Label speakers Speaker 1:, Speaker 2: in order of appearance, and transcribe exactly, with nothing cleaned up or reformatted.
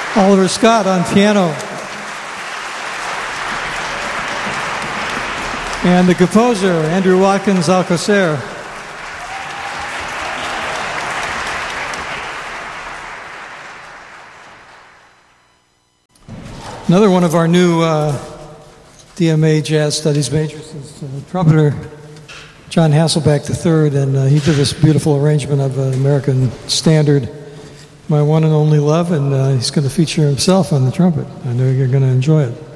Speaker 1: Oliver Scott on piano. And the composer, Andrew Watkins Alcocer. Another one of our new uh, D M A Jazz Studies majors is uh, trumpeter John Hasselbeck the third, and uh, he did this beautiful arrangement of an American standard, My One and Only Love, and uh, he's going to feature himself on the trumpet. I know you're going to enjoy it.